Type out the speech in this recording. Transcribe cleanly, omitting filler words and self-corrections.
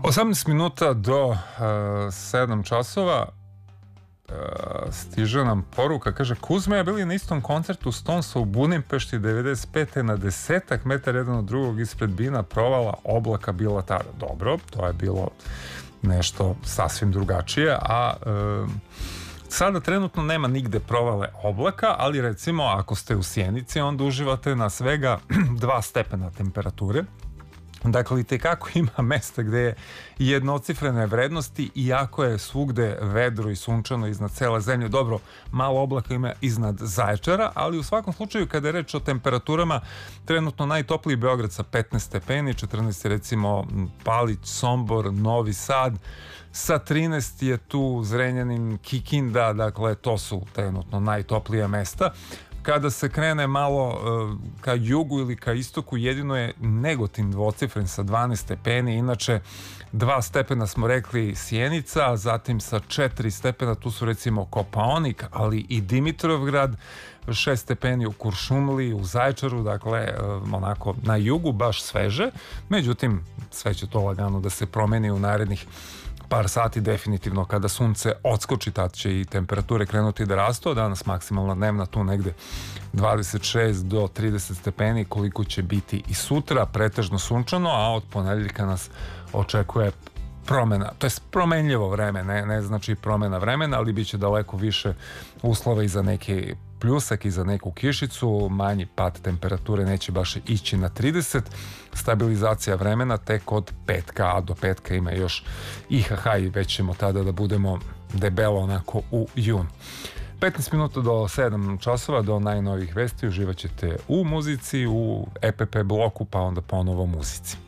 18 minuta do 7 časova stiže nam poruka, kaže Kuzma je bili na istom koncertu Stonesa u Budimpešti 95. na 10 metara jedan od drugog ispred bina provala oblaka bila tada. Dobro, to je bilo nešto sasvim drugačije, a sada trenutno nema nigde provale oblaka, ali recimo ako ste u Sjenici onda uživate na svega 2 stepena temperature. Dakle, i tekako ima mesta gde je jednocifrene vrednosti, iako je svugde vedro i sunčano iznad cele zemlje. Dobro, malo oblaka ima iznad Zaječara, ali u svakom slučaju kada je reč o temperaturama, trenutno najtopliji Beograd sa 15 stepeni, 14 je recimo Palić, Sombor, Novi Sad, sa 13 je tu Zrenjanin, Kikinda, dakle to su trenutno najtoplija mesta. Kada se krene malo ka jugu ili ka istoku, jedino je Negotin dvocifren sa 12 stepeni, inače 2 stepena smo rekli Sjenica, zatim sa 4 stepena tu su recimo Kopaonik, ali i Dimitrovgrad, 6 stepeni u Kuršumliji, u Zaječaru, dakle onako na jugu baš sveže, međutim sve će to lagano da se promeni u narednih par sati, definitivno kada sunce odskoči, tad će i temperature krenuti da rastu. Danas maksimalna dnevna tu negde 26 do 30 stepeni, koliko će biti i sutra, pretežno sunčano, a od ponedeljka nas očekuje promena, to je promenljivo vreme, ne znači promena vremena, ali bit će daleko više uslova i za neki pljusak i za neku kišicu, manji pad temperature, neće baš ići na 30, stabilizacija vremena tek od petka, a do petka ima još IHH i već ćemo tada da budemo debelo onako u junu. 15 minuta do 7 časova, do najnovih vesti, uživat ćete u muzici, u EPP bloku, pa onda ponovo muzici.